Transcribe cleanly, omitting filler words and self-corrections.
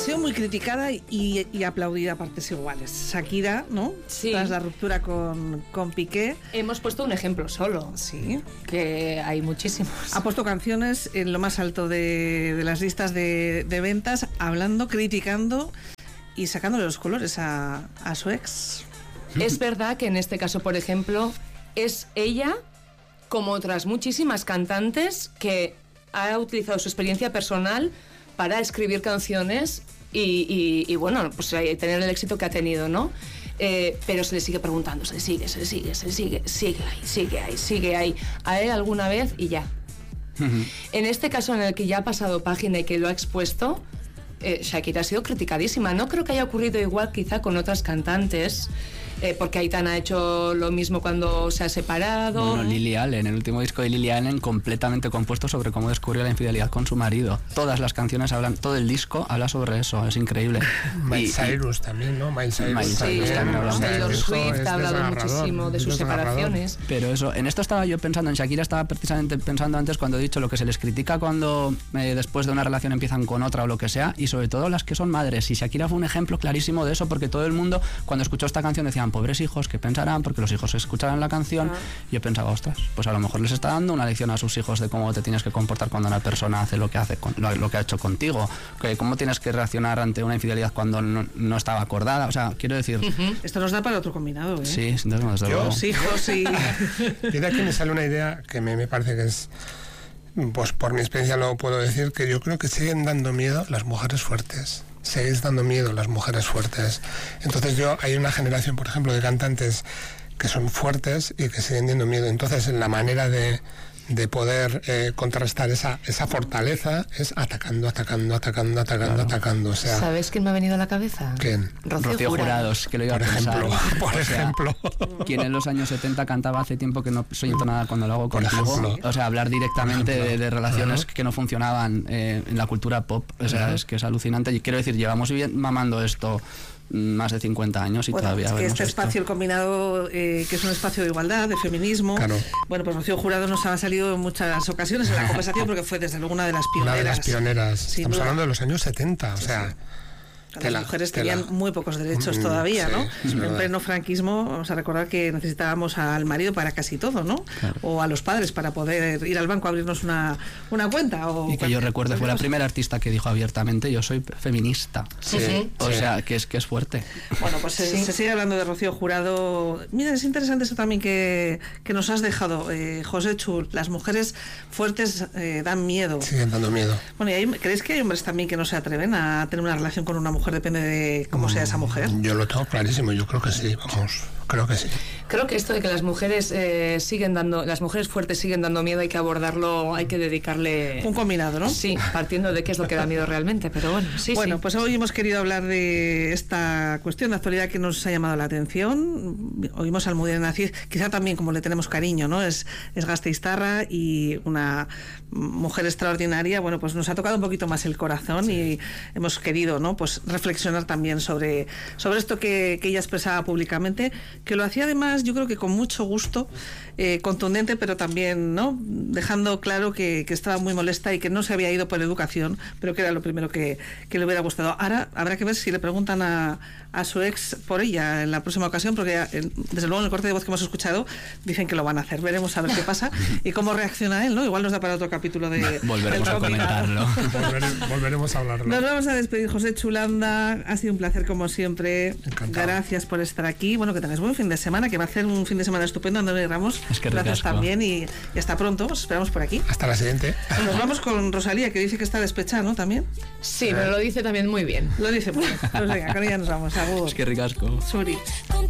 sido muy criticada y aplaudida a partes iguales. Shakira, ¿no? Sí. Tras la ruptura con Piqué. Hemos puesto un ejemplo solo. Sí. Que hay muchísimos. Ha puesto canciones en lo más alto de las listas de ventas, hablando, criticando y sacándole los colores a su ex. Es verdad que en este caso, por ejemplo, es ella, como otras muchísimas cantantes, que ha utilizado su experiencia personal para escribir canciones y bueno, pues tener el éxito que ha tenido, ¿no? Pero se le sigue preguntando, sigue ahí, a él alguna vez y ya. En este caso en el que ya ha pasado página y que lo ha expuesto, Shakira ha sido criticadísima. No creo que haya ocurrido igual quizá con otras cantantes, porque Aitana ha hecho lo mismo cuando se ha separado. Bueno, Lily Allen, el último disco de Lily Allen completamente compuesto sobre cómo descubrió la infidelidad con su marido. Todas las canciones hablan, todo el disco habla sobre eso, es increíble. Miley Cyrus también, ¿no? Miley Cyrus también habla de Taylor eso. Swift ha hablado muchísimo de sus separaciones. Pero eso, en esto estaba yo pensando, en Shakira estaba precisamente pensando antes cuando he dicho lo que se les critica cuando después de una relación empiezan con otra o lo que sea, y sobre todo las que son madres. Y Shakira fue un ejemplo clarísimo de eso, porque todo el mundo cuando escuchó esta canción decían, pobres hijos, ¿qué pensarán? Porque los hijos escucharán la canción. Yo pensaba, ostras, pues a lo mejor les está dando una lección a sus hijos de cómo te tienes que comportar cuando una persona hace lo que ha hecho contigo, que cómo tienes que reaccionar ante una infidelidad cuando no estaba acordada. O sea, quiero decir... Esto nos da para otro combinado, ¿eh? Sí, desde luego. Los hijos y... Y de aquí me sale una idea que me parece que es... Pues por mi experiencia lo puedo decir, que yo creo que siguen dando miedo las mujeres fuertes. Seguís dando miedo las mujeres fuertes. Entonces hay una generación, por ejemplo, de cantantes que son fuertes y que siguen dando miedo. Entonces la manera de poder contrastar esa fortaleza es atacando. O sea, ¿sabes quién me ha venido a la cabeza? ¿Quién? Rocío Jurados, que lo iba a pensar. Por ejemplo. Quien en los años 70 cantaba hace tiempo que no siento nada cuando lo hago contigo. O sea, hablar directamente de relaciones que no funcionaban en la cultura pop. O sea, es que es alucinante. Y quiero decir, llevamos mamando esto más de 50 años y todavía es que vemos este espacio, el combinado, que es un espacio de igualdad, de feminismo, bueno, pues Rocío Jurado nos ha salido en muchas ocasiones en la conversación porque fue desde luego una de las pioneras. Una de las pioneras. Estamos duda. Hablando de los años 70, o sea... Las mujeres tenían muy pocos derechos todavía, ¿no? En pleno franquismo, vamos a recordar que necesitábamos al marido para casi todo, ¿no? Claro. O a los padres para poder ir al banco a abrirnos una cuenta. Y que yo recuerdo, fue la primera artista que dijo abiertamente, yo soy feminista. O sea, que es fuerte. Bueno, pues se sigue hablando de Rocío Jurado. Mira, es interesante eso también que nos has dejado, José Chu. Las mujeres fuertes dan miedo. Siguen dando miedo. Bueno, ¿y ¿crees que hay hombres también que no se atreven a tener una relación con una mujer? Depende de cómo sea esa mujer. Yo lo tengo clarísimo, yo creo que sí, creo que sí. Creo que esto de que las mujeres las mujeres fuertes siguen dando miedo, hay que abordarlo, hay que dedicarle... Un combinado, ¿no? Sí, partiendo de qué es lo que da miedo realmente, pero bueno, sí. Pues hoy hemos querido hablar de esta cuestión de actualidad que nos ha llamado la atención. Oímos a Almudena Cid, quizá también como le tenemos cariño, ¿no? Es gasteiztarra y una mujer extraordinaria. Bueno, pues nos ha tocado un poquito más el corazón y hemos querido, ¿no? Pues reflexionar también sobre esto que ella expresaba públicamente, que lo hacía además yo creo que con mucho gusto, contundente, pero también, ¿no? Dejando claro que estaba muy molesta y que no se había ido por educación, pero que era lo primero que le hubiera gustado. Ahora habrá que ver si le preguntan a su ex por ella en la próxima ocasión, porque desde luego en el corte de voz que hemos escuchado dicen que lo van a hacer. Veremos a ver qué pasa y cómo reacciona él, ¿no? Igual nos da para otro capítulo de... Volveremos a comentarlo. Volveremos a hablarlo. Nos vamos a despedir, José Chulanda. Ha sido un placer como siempre. Encantado. Gracias por estar aquí. Bueno, que tengáis buen fin de semana, que va a ser un fin de semana estupendo, Andoni Ramos. Es que gracias ricasco. También y hasta pronto. Os esperamos por aquí. Hasta la siguiente. Nos vamos con Rosalía, que dice que está despechada, ¿no? También. Sí, pero lo dice también muy bien. Lo dice muy bien. Pues venga, con ella nos vamos. Agur. Es que ricasco. Suri.